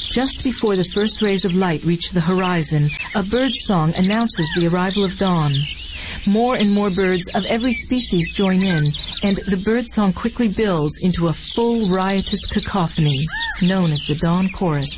Just before the first rays of light reach the horizon, a bird song announces the arrival of dawn. More and more birds of every species join in, and the bird song quickly builds into a full riotous cacophony known as the dawn chorus.